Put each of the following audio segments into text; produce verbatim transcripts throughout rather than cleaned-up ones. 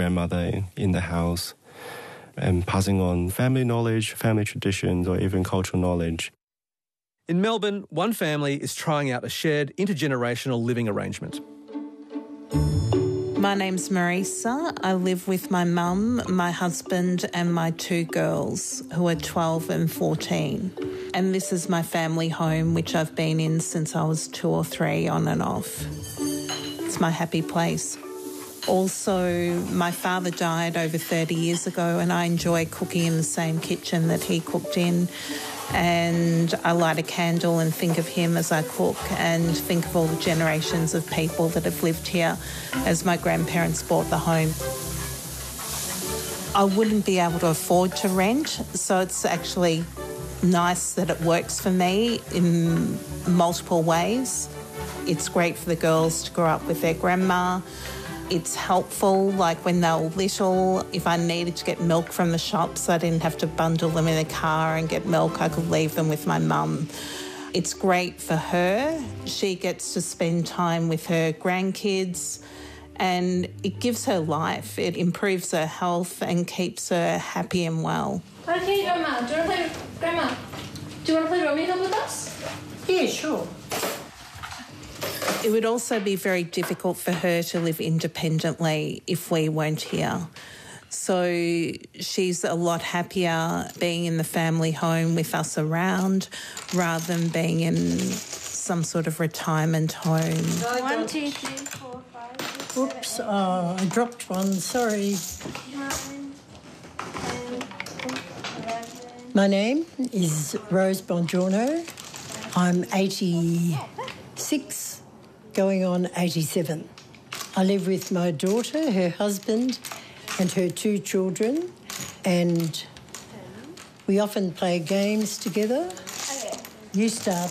grandmother in the house and passing on family knowledge, family traditions, or even cultural knowledge. In Melbourne, one family is trying out a shared intergenerational living arrangement. My name's Marisa. I live with my mum, my husband and my two girls who are twelve and fourteen. And this is my family home, which I've been in since I was two or three, on and off. It's my happy place. Also, my father died over thirty years ago and I enjoy cooking in the same kitchen that he cooked in. And I light a candle and think of him as I cook and think of all the generations of people that have lived here as my grandparents bought the home. I wouldn't be able to afford to rent, so it's actually nice that it works for me in multiple ways. It's great for the girls to grow up with their grandma. It's helpful, like when they were little, if I needed to get milk from the shops, I didn't have to bundle them in a car and get milk. I could leave them with my mum. It's great for her. She gets to spend time with her grandkids and it gives her life. It improves her health and keeps her happy and well. Okay, Grandma, do you want to play, Grandma, do you want to play Romeo with us? Yeah, sure. It would also be very difficult for her to live independently if we weren't here. So she's a lot happier being in the family home with us around rather than being in some sort of retirement home. One, two, three, four, five, six, Oops, seven, oh, I dropped one, sorry. nine, ten, eleven. My name is Rose Bongiorno. I'm eighty-six. Going on eighty-seven. I live with my daughter, her husband and her two children, and we often play games together. Okay. You start.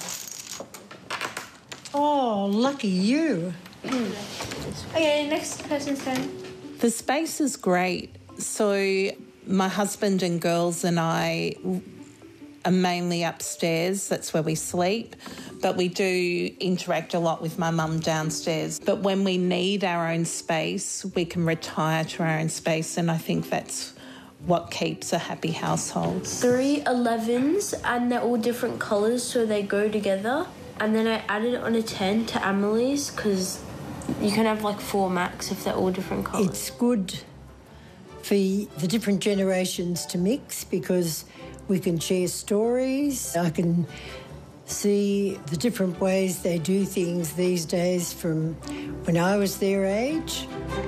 Oh, lucky you. Okay, next person's turn. The space is great. So my husband and girls and I are mainly upstairs. That's where we sleep. But we do interact a lot with my mum downstairs. But when we need our own space, we can retire to our own space, and I think that's what keeps a happy household. Three elevens, and they're all different colours, so they go together. And then I added on a ten to Amelie's because you can have like four max if they're all different colours. It's good for the different generations to mix because we can share stories. I can see the different ways they do things these days from when I was their age.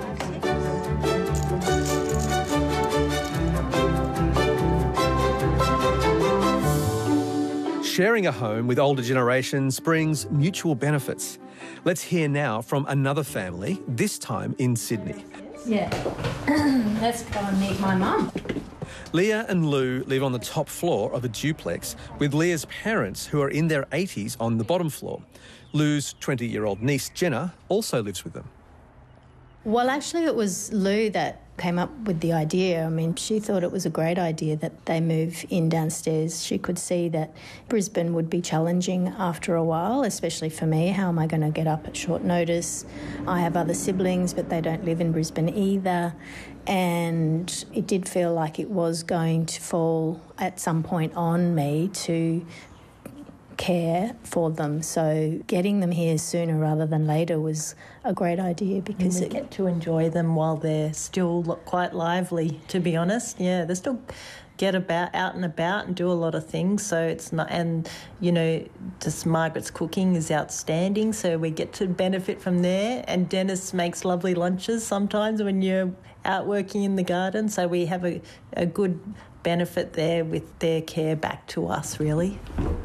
Sharing a home with older generations brings mutual benefits. Let's hear now from another family, this time in Sydney. Yeah. Let's go and meet my mum. Leah and Lou live on the top floor of a duplex with Leah's parents, who are in their eighties, on the bottom floor. Lou's twenty-year-old niece, Jenna, also lives with them. Well, actually, it was Lou that came up with the idea. I mean, she thought it was a great idea that they move in downstairs. She could see that Brisbane would be challenging after a while, especially for me. How am I going to get up at short notice? I have other siblings, but they don't live in Brisbane either. And it did feel like it was going to fall at some point on me to care for them. So getting them here sooner rather than later was a great idea because we it get to enjoy them while they're still quite lively, to be honest. Yeah, they still get about out and about and do a lot of things. So it's not, and you know, just Margaret's cooking is outstanding. So we get to benefit from there. And Dennis makes lovely lunches sometimes when you're out working in the garden. So we have a, a good benefit there with their care back to us, really.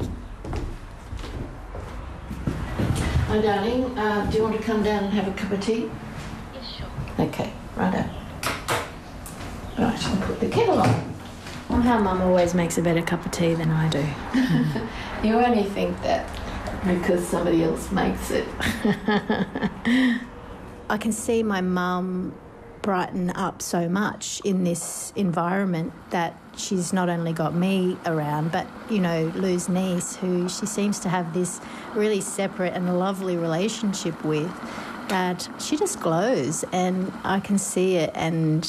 Hi, darling. Uh, do you want to come down and have a cup of tea? Yes, sure. Okay, righto. Right, I'll put the kettle on. Well, how Mum always makes a better cup of tea than I do. You only think that because somebody else makes it. I can see my mum brighten up so much in this environment that she's not only got me around, but, you know, Lou's niece, who she seems to have this really separate and lovely relationship with, that she just glows and I can see it, and